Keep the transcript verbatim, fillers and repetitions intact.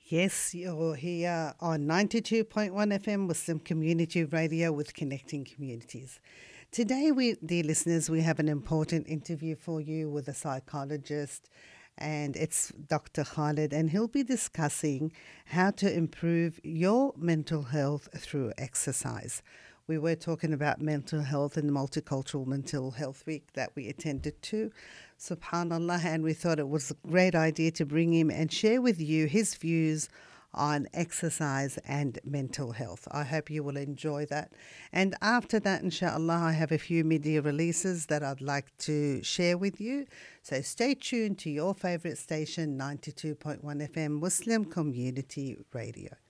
Yes, you're here on ninety-two point one F M Muslim Community Radio with Connecting Communities. Today, we, dear listeners, we have an important interview for you with a psychologist, and it's Doctor Khalid, and he'll be discussing how to improve your mental health through exercise. We were talking about mental health and the Multicultural Mental Health Week that we attended to, subhanallah, and we thought it was a great idea to bring him and share with you his views on exercise and mental health. I hope you will enjoy that. And after that, inshallah, I have a few media releases that I'd like to share with you. So stay tuned to your favorite station, ninety-two point one F M Muslim Community Radio.